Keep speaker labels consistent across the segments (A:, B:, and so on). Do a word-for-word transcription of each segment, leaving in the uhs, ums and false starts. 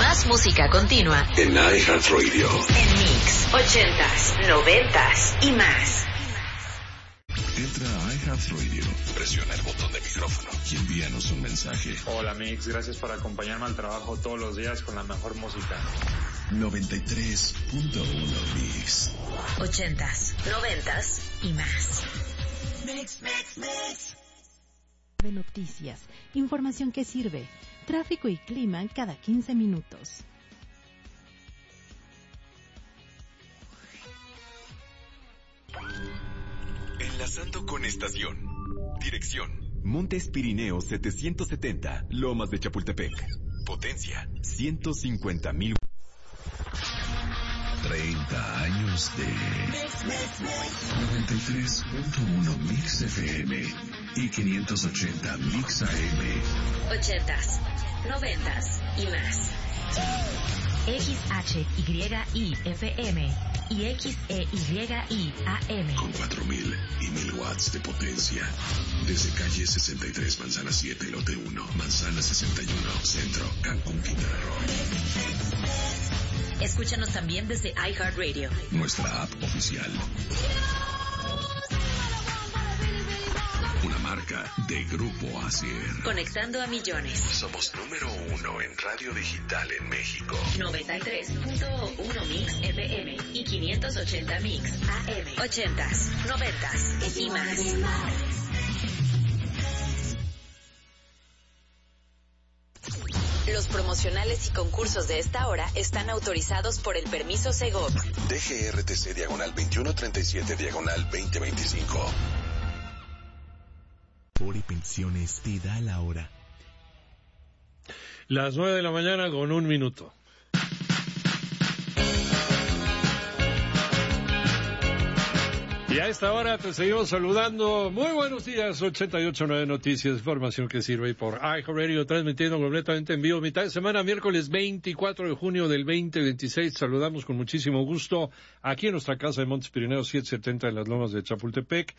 A: Más música continua
B: en iHeartRadio.
A: En Mix, ochentas, noventas y más.
B: Entra a iHeartRadio, presiona el botón de micrófono y envíanos un mensaje.
C: Hola Mix, gracias por acompañarme al trabajo todos los días con la mejor música.
B: noventa y tres punto uno Mix.
A: Ochentas, noventas y más.
D: Mix, mix, mix. De noticias, información que sirve, tráfico y clima cada quince minutos.
E: Enlazando con estación. Dirección: Montes Pirineos setecientos setenta, Lomas de Chapultepec. Potencia: ciento cincuenta mil.
B: treinta años de noventa y tres punto uno Mix F M y quinientos ochenta Mix A M.
A: Ochentas, noventas y más. X H Y I F M y X E Y I A M.
B: Con cuatro mil y mil watts de potencia. Desde calle sesenta y tres, Manzana siete, Lote uno, Manzana sesenta y uno, Centro, Cancún, Quintana Roo.
A: Escúchanos también desde iHeartRadio.
B: Nuestra app oficial. Una marca de Grupo Asier.
A: Conectando a millones.
B: Somos número uno en radio digital en México.
A: noventa y tres punto uno Mix F M y quinientos ochenta Mix A M. Ochentas, noventas y más. Los promocionales y concursos de esta hora están autorizados por el permiso Segov.
B: D G R T C diagonal veintiuno treinta y siete diagonal veinte veinticinco.
F: Por y Pensiones te da la hora.
G: Las nueve de la mañana con un minuto. Y a esta hora te seguimos saludando. Muy buenos días, ochenta y ocho punto nueve Noticias, información que sirve por iHeartRadio, transmitiendo completamente en vivo. Mitad de semana, miércoles veinticuatro de junio del veinte veintiséis. Saludamos con muchísimo gusto aquí en nuestra casa de Montes Pirineos setecientos setenta en las Lomas de Chapultepec,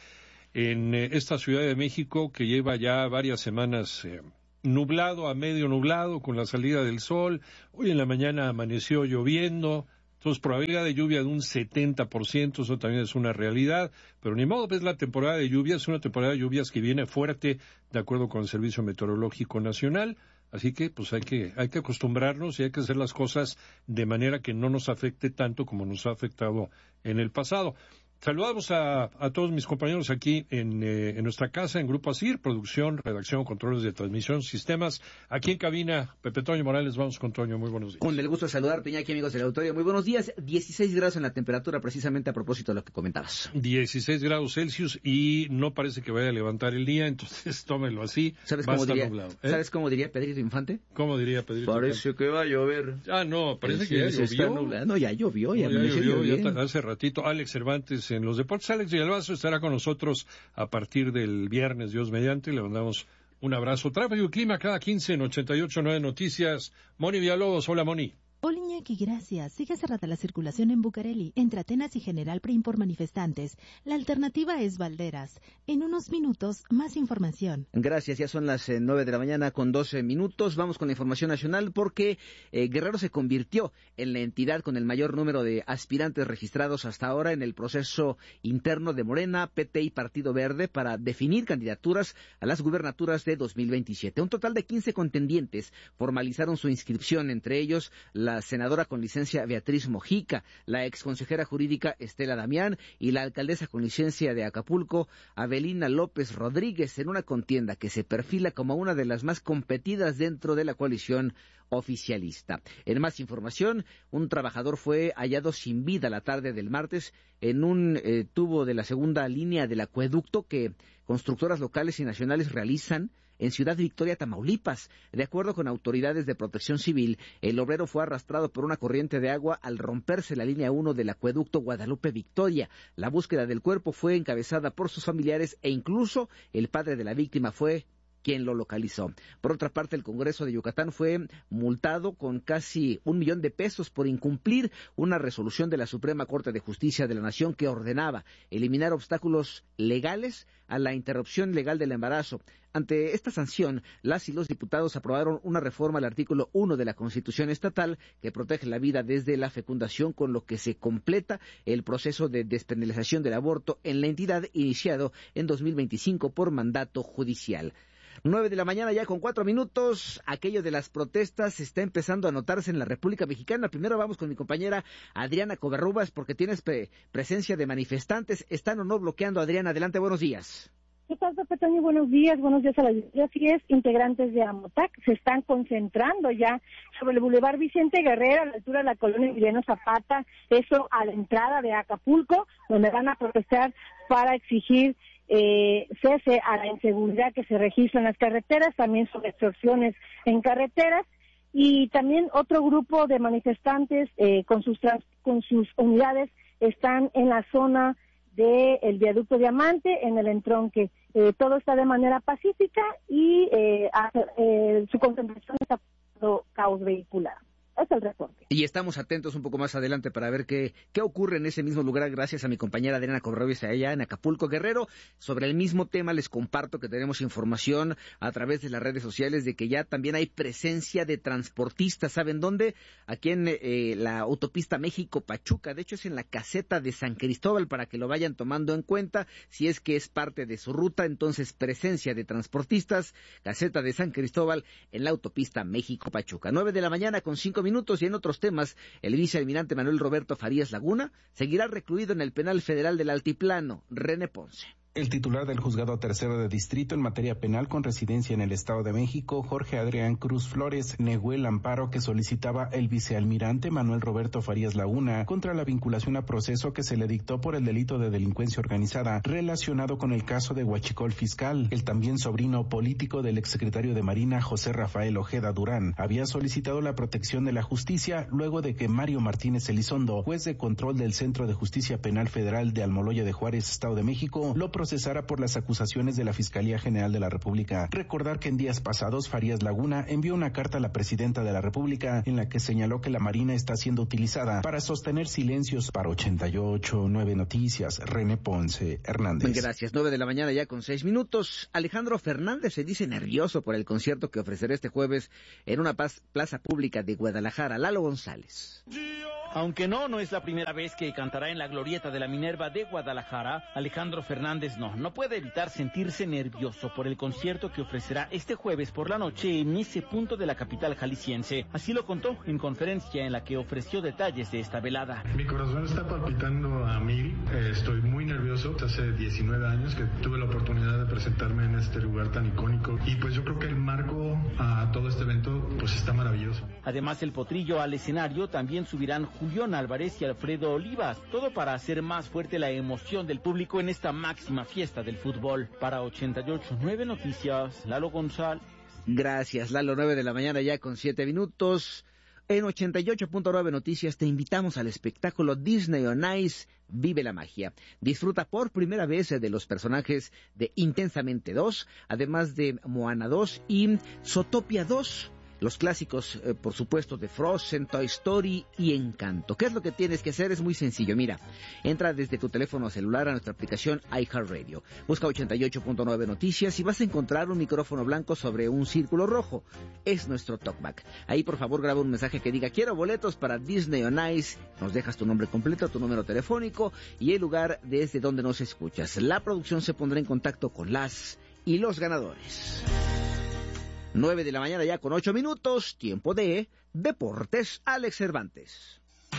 G: en eh, esta Ciudad de México que lleva ya varias semanas eh, nublado a medio nublado con la salida del sol. Hoy en la mañana amaneció lloviendo. Entonces, probabilidad de lluvia de un setenta por ciento, eso también es una realidad, pero ni modo, es la temporada de lluvias, es una temporada de lluvias que viene fuerte, de acuerdo con el Servicio Meteorológico Nacional, así que pues hay que hay que acostumbrarnos y hay que hacer las cosas de manera que no nos afecte tanto como nos ha afectado en el pasado. Saludamos a, a todos mis compañeros aquí en, eh, en nuestra casa, en Grupo Asir, producción, redacción, controles de transmisión, sistemas. Aquí en cabina, Pepe Toño Morales, vamos con Toño, muy buenos días.
H: Con el gusto de saludarte, Iñaki, amigos del auditorio, muy buenos días. dieciséis grados en la temperatura, precisamente a propósito de lo que comentabas.
G: dieciséis grados Celsius y no parece que vaya a levantar el día, entonces tómelo así.
H: ¿Sabes
G: va
H: cómo, diría,
G: nublado, ¿eh?
H: ¿Sabes cómo diría Pedrito Infante?
G: ¿Cómo diría Pedrito
H: Parece
G: Infante?
H: que va a llover.
G: Ah, no, parece
H: sí,
G: que ya
H: se
G: llovió.
H: Está nublado. No, ya llovió, ya,
G: no, ya llovió,
H: llovió
G: ya hace ratito. Alex Cervantes en los deportes. Alex Villalbazo estará con nosotros a partir del viernes, Dios mediante. Le mandamos un abrazo. Tráfico y clima cada quince en ochenta y ocho punto nueve Noticias. Moni Villalobos, hola Moni.
D: Hola Iñaki, gracias. Sigue cerrada la circulación en Bucareli, entre Atenas y General Prim por manifestantes. La alternativa es Valderas. En unos minutos, más información.
H: Gracias, ya son las eh, nueve de la mañana con doce minutos. Vamos con la información nacional porque eh, Guerrero se convirtió en la entidad con el mayor número de aspirantes registrados hasta ahora en el proceso interno de Morena, P T y Partido Verde para definir candidaturas a las gubernaturas de dos mil veintisiete. Un total de quince contendientes formalizaron su inscripción, entre ellos la la senadora con licencia Beatriz Mojica, la exconsejera jurídica Estela Damián y la alcaldesa con licencia de Acapulco, Avelina López Rodríguez, en una contienda que se perfila como una de las más competidas dentro de la coalición oficialista. En más información, un trabajador fue hallado sin vida la tarde del martes en un eh, tubo de la segunda línea del acueducto que constructoras locales y nacionales realizan en Ciudad Victoria, Tamaulipas. De acuerdo con autoridades de protección civil, el obrero fue arrastrado por una corriente de agua al romperse la línea uno del acueducto Guadalupe-Victoria. La búsqueda del cuerpo fue encabezada por sus familiares e incluso el padre de la víctima fue quien lo localizó. Por otra parte, el Congreso de Yucatán fue multado con casi un millón de pesos por incumplir una resolución de la Suprema Corte de Justicia de la Nación que ordenaba eliminar obstáculos legales a la interrupción legal del embarazo. Ante esta sanción, las y los diputados aprobaron una reforma al artículo uno de la Constitución estatal que protege la vida desde la fecundación, con lo que se completa el proceso de despenalización del aborto en la entidad iniciado en dos mil veinticinco por mandato judicial. Nueve de la mañana ya con cuatro minutos. Aquello de las protestas está empezando a notarse en la República Mexicana. Primero vamos con mi compañera Adriana Covarrubias porque tienes pre- presencia de manifestantes. ¿Están o no bloqueando? Adriana, adelante, buenos días.
I: ¿Qué tal, Pepe Toño? Buenos días, buenos días a la audiencia. Así es, integrantes de AMOTAC se están concentrando ya sobre el Boulevard Vicente Guerrero, a la altura de la colonia Emiliano Zapata, eso a la entrada de Acapulco, donde van a protestar para exigir eh, cese a la inseguridad que se registra en las carreteras, también sobre extorsiones en carreteras, y también otro grupo de manifestantes eh, con sus trans, con sus unidades están en la zona del viaducto Diamante, en el entronque. Eh, todo está de manera pacífica y eh, hace, eh, su concentración está por caos vehicular. Es el reporte.
H: Y estamos atentos un poco más adelante para ver qué, qué ocurre en ese mismo lugar, gracias a mi compañera Adriana Covarrubias allá en Acapulco, Guerrero. Sobre el mismo tema les comparto que tenemos información a través de las redes sociales de que ya también hay presencia de transportistas. ¿Saben dónde? Aquí en eh, la autopista México-Pachuca. De hecho, es en la caseta de San Cristóbal, para que lo vayan tomando en cuenta. Si es que es parte de su ruta, entonces presencia de transportistas, caseta de San Cristóbal en la autopista México-Pachuca. Nueve de la mañana con cinco minutos. Y en otros temas, el vicealmirante Manuel Roberto Farías Laguna seguirá recluido en el penal federal del Altiplano. René Ponce.
J: El titular del Juzgado Tercero de Distrito en materia penal con residencia en el Estado de México, Jorge Adrián Cruz Flores, negó el amparo que solicitaba el vicealmirante Manuel Roberto Farías Laguna contra la vinculación a proceso que se le dictó por el delito de delincuencia organizada relacionado con el caso de Huachicol Fiscal. El también sobrino político del exsecretario de Marina, José Rafael Ojeda Durán, había solicitado la protección de la justicia luego de que Mario Martínez Elizondo, juez de control del Centro de Justicia Penal Federal de Almoloya de Juárez, Estado de México, lo procesara por las acusaciones de la Fiscalía General de la República. Recordar que en días pasados Farías Laguna envió una carta a la presidenta de la República en la que señaló que la Marina está siendo utilizada para sostener silencios. Para ochenta y ocho, nueve Noticias, René Ponce Hernández.
H: Gracias, nueve de la mañana ya con seis minutos. Alejandro Fernández se dice nervioso por el concierto que ofrecerá este jueves en una plaza pública de Guadalajara. Lalo González.
K: Aunque no, no es la primera vez que cantará en la glorieta de la Minerva de Guadalajara, Alejandro Fernández no, no puede evitar sentirse nervioso por el concierto que ofrecerá este jueves por la noche en ese punto de la capital jalisciense. Así lo contó en conferencia en la que ofreció detalles de esta velada.
L: Mi corazón está palpitando a mil, eh, estoy muy nervioso. Hace diecinueve años que tuve la oportunidad de presentarme en este lugar tan icónico y pues yo creo que el marco a todo este evento pues está maravilloso.
K: Además, el potrillo al escenario también subirán Julián Álvarez y Alfredo Olivas, todo para hacer más fuerte la emoción del público en esta máxima fiesta del fútbol. Para ochenta y ocho, nueve Noticias, Lalo González.
H: Gracias, Lalo, nueve de la mañana ya con siete minutos. En ochenta y ocho punto nueve Noticias te invitamos al espectáculo Disney on Ice, Vive la Magia. Disfruta por primera vez de los personajes de Intensamente dos, además de Moana dos y Zootopia dos. Los clásicos, eh, por supuesto, de Frozen, Toy Story y Encanto. ¿Qué es lo que tienes que hacer? Es muy sencillo. Mira, entra desde tu teléfono celular a nuestra aplicación iHeartRadio. Busca ochenta y ocho punto nueve Noticias y vas a encontrar un micrófono blanco sobre un círculo rojo. Es nuestro talkback. Ahí, por favor, graba un mensaje que diga: quiero boletos para Disney on Ice. Nos dejas tu nombre completo, tu número telefónico y el lugar desde donde nos escuchas. La producción se pondrá en contacto con las y los ganadores. Nueve de la mañana ya con ocho minutos, tiempo de Deportes, Alex Cervantes.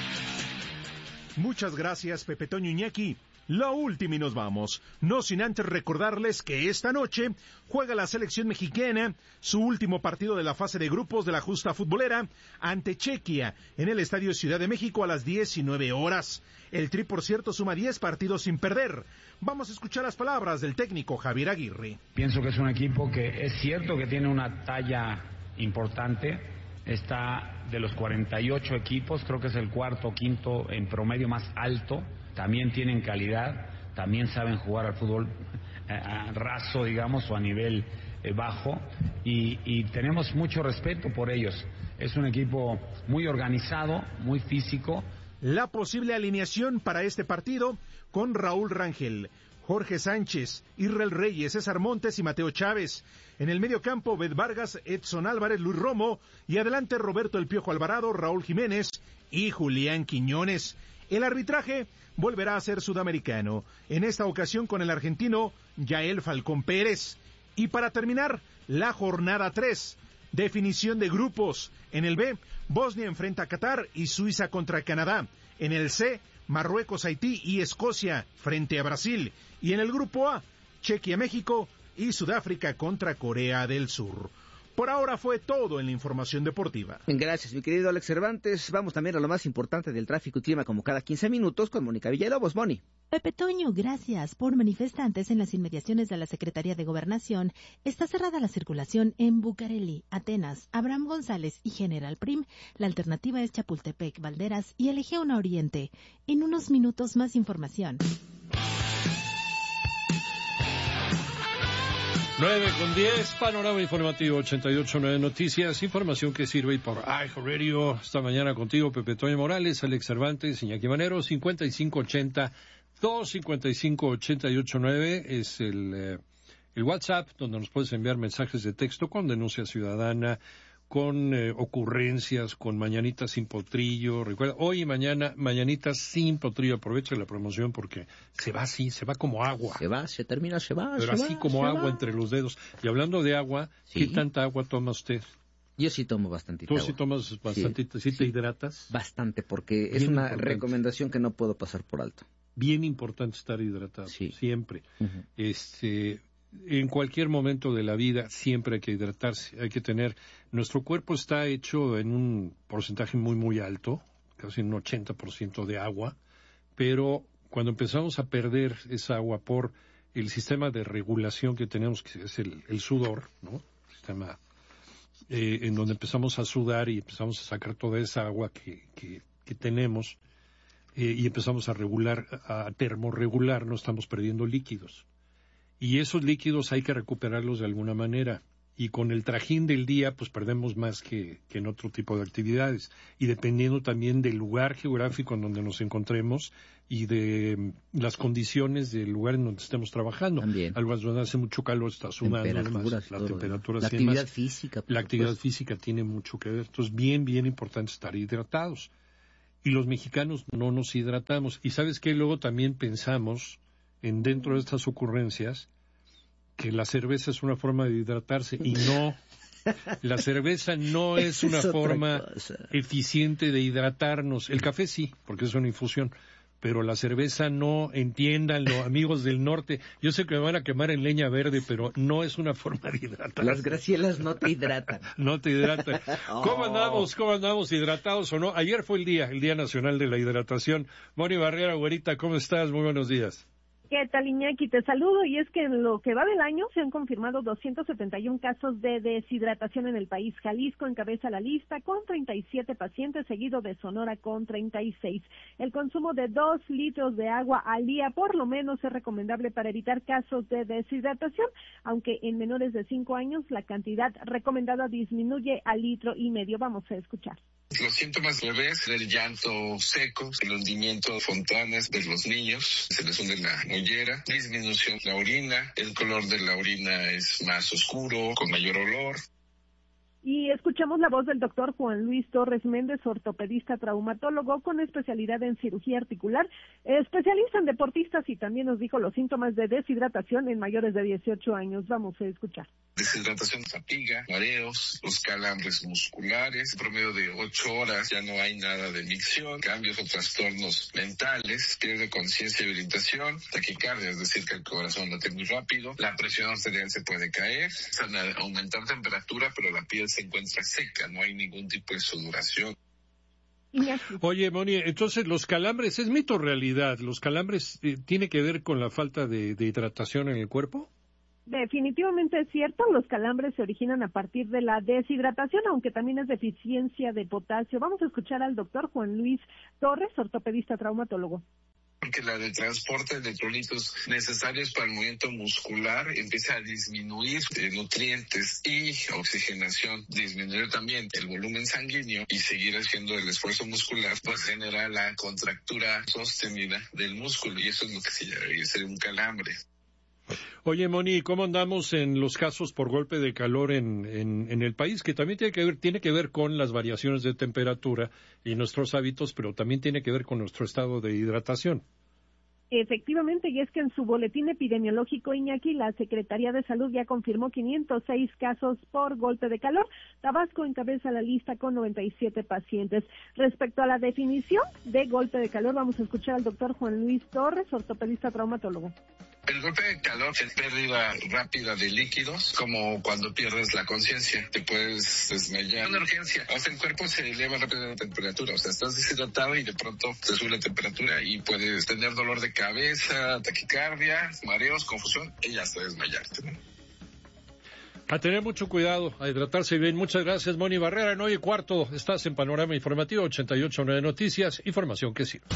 M: Muchas gracias, Pepe Toño Iñaki. La última y nos vamos. No sin antes recordarles que esta noche juega la selección mexicana su último partido de la fase de grupos de la justa futbolera ante Chequia en el Estadio Ciudad de México a las diecinueve horas. El Tri, por cierto, suma diez partidos sin perder. Vamos a escuchar las palabras del técnico Javier Aguirre.
N: Pienso que es un equipo que es cierto que tiene una talla importante. Está de los cuarenta y ocho equipos, creo que es el cuarto o quinto en promedio más alto. También tienen calidad, también saben jugar al fútbol eh, raso, digamos, o a nivel eh, bajo y, y tenemos mucho respeto por ellos. Es un equipo muy organizado, muy físico.
M: La posible alineación para este partido con Raúl Rangel, Jorge Sánchez, Israel Reyes, César Montes y Mateo Chávez. En el medio campo, Bed Vargas, Edson Álvarez, Luis Romo y adelante Roberto El Piojo Alvarado, Raúl Jiménez y Julián Quiñones. El arbitraje volverá a ser sudamericano, en esta ocasión con el argentino Yael Falcón Pérez. Y para terminar, la jornada tres, definición de grupos. En el B, Bosnia enfrenta a Qatar y Suiza contra Canadá. En el C, Marruecos, Haití y Escocia frente a Brasil. Y en el grupo A, Chequia, México y Sudáfrica contra Corea del Sur. Por ahora fue todo en la información deportiva.
H: Gracias, mi querido Alex Cervantes. Vamos también a lo más importante del tráfico y clima como cada quince minutos con Mónica Villalobos. Moni.
D: Pepe Toño, gracias. Por manifestantes en las inmediaciones de la Secretaría de Gobernación, está cerrada la circulación en Bucareli, Atenas, Abraham González y General Prim. La alternativa es Chapultepec, Valderas y el Eje uno Oriente. En unos minutos más información.
G: nueve con diez, panorama informativo ochenta y ocho punto nueve Noticias, información que sirve por iHeartRadio. Esta mañana contigo, Pepe Toño Morales, Alex Cervantes, Iñaki Manero. Cincuenta y cinco ochenta, dos cincuenta y cinco ochenta y ocho nueve es el, eh, el WhatsApp, donde nos puedes enviar mensajes de texto con denuncia ciudadana, con eh, ocurrencias, con mañanitas sin potrillo. Recuerda, hoy y mañana, mañanitas sin potrillo. Aprovecha la promoción porque se va así, se va como agua.
H: Se va, se termina, se va.
G: Pero
H: se
G: así
H: va,
G: como agua
H: va.
G: entre los dedos. Y hablando de agua,
H: ¿sí?
G: ¿Qué tanta agua toma usted?
H: Yo sí tomo bastante agua.
G: ¿Tú sí tomas bastante? ¿Sí, ¿Sí te
H: sí,
G: hidratas?
H: Bastante, porque
G: Bien
H: es una
G: importante.
H: recomendación que no puedo pasar por alto.
G: Bien importante estar hidratado,
H: sí.
G: siempre.
H: Uh-huh.
G: Este... En cualquier momento de la vida siempre hay que hidratarse, hay que tener... Nuestro cuerpo está hecho en un porcentaje muy, muy alto, casi un ochenta por ciento de agua, pero cuando empezamos a perder esa agua por el sistema de regulación que tenemos, que es el, el sudor, ¿no? El sistema eh, en donde empezamos a sudar y empezamos a sacar toda esa agua que, que, que tenemos eh, y empezamos a regular, a termorregular, no estamos perdiendo líquidos. Y esos líquidos hay que recuperarlos de alguna manera. Y con el trajín del día, pues perdemos más que, que en otro tipo de actividades. Y dependiendo también del lugar geográfico en donde nos encontremos y de las condiciones del lugar en donde estemos trabajando.
H: También.
G: Algo donde hace mucho calor, está sudando.
H: Temperaturas,
G: la
H: todo,
G: temperatura.
H: La
G: sí,
H: actividad
G: más,
H: física.
G: La actividad supuesto. física tiene mucho que ver. Entonces, bien, bien importante estar hidratados. Y los mexicanos no nos hidratamos. Y ¿sabes qué? Luego también pensamos en dentro de estas ocurrencias que la cerveza es una forma de hidratarse y no, la cerveza no es una es forma cosa. eficiente de hidratarnos. El café sí, porque es una infusión, pero la cerveza no, entiéndanlo, amigos del norte. Yo sé que me van a quemar en leña verde, pero no es una forma de hidratarse.
H: Las gracielas no te hidratan.
G: No te hidratan. ¿Cómo andamos? ¿Cómo andamos? ¿Hidratados o no? Ayer fue el día, el Día Nacional de la Hidratación. Moni Barrera, güerita, ¿cómo estás? Muy buenos días.
O: ¿Qué tal, Iñaki? Te saludo, y es que en lo que va del año se han confirmado doscientos setenta y uno casos de deshidratación en el país. Jalisco encabeza la lista con treinta y siete pacientes, seguido de Sonora con treinta y seis. El consumo de dos litros de agua al día por lo menos es recomendable para evitar casos de deshidratación, aunque en menores de cinco años la cantidad recomendada disminuye a litro y medio. Vamos a escuchar.
P: Los síntomas leves, el llanto seco, el hundimiento fontanas de los niños, se les hunde la mollera, disminución de la orina, el color de la orina es más oscuro, con mayor olor.
O: Y escuchamos la voz del doctor Juan Luis Torres Méndez, ortopedista traumatólogo con especialidad en cirugía articular, especialista en deportistas, y también nos dijo los síntomas de deshidratación en mayores de dieciocho años. Vamos a escuchar.
P: Deshidratación, fatiga, mareos, los calambres musculares, promedio de ocho horas, ya no hay nada de micción, cambios o trastornos mentales, pierde conciencia y orientación, taquicardia, es decir, que el corazón late muy rápido, la presión arterial se puede caer, están a aumentar temperatura, pero la piel se encuentra seca, no hay ningún tipo de sudoración.
G: Oye, Moni, entonces los calambres, ¿es mito o realidad? ¿Los calambres eh, tiene que ver con la falta de, de hidratación en el cuerpo?
O: Definitivamente es cierto, los calambres se originan a partir de la deshidratación, aunque también es deficiencia de potasio. Vamos a escuchar al doctor Juan Luis Torres, ortopedista traumatólogo.
P: porque la de transporte de electrolitos necesarios para el movimiento muscular empieza a disminuir eh, nutrientes y oxigenación, disminuir también el volumen sanguíneo y seguir haciendo el esfuerzo muscular, pues genera la contractura sostenida del músculo y eso es lo que se llama ser un calambre.
G: Oye, Moni, ¿cómo andamos en los casos por golpe de calor en, en, en el país? Que también tiene que ver, tiene que ver con las variaciones de temperatura y nuestros hábitos, pero también tiene que ver con nuestro estado de hidratación.
O: Efectivamente, y es que en su boletín epidemiológico, Iñaki, la Secretaría de Salud ya confirmó quinientos seis casos por golpe de calor. Tabasco encabeza la lista con noventa y siete pacientes. Respecto a la definición de golpe de calor, vamos a escuchar al doctor Juan Luis Torres, ortopedista traumatólogo.
P: El golpe de calor es pérdida rápida de líquidos, como cuando pierdes la conciencia, te puedes desmayar. Una urgencia, o sea, el cuerpo se eleva rápido la temperatura, o sea, estás deshidratado y de pronto te sube la temperatura y puedes tener dolor de cabeza, taquicardia, mareos, confusión y hasta desmayarte, ¿no?
G: A tener mucho cuidado, a hidratarse bien. Muchas gracias, Moni Barrera. En Hoy y Cuarto estás en Panorama Informativo ochenta y ocho punto nueve Noticias, información que sirve.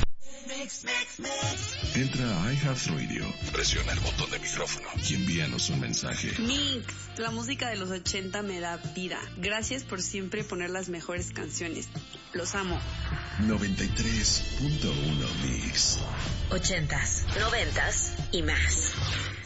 B: Entra a iHeartRadio, presiona el botón de micrófono y envíanos un mensaje.
Q: Mix, la música de los ochenta me da vida. Gracias por siempre poner las mejores canciones. Los amo.
B: noventa y tres punto uno Mix.
A: Ochentas, noventas y más.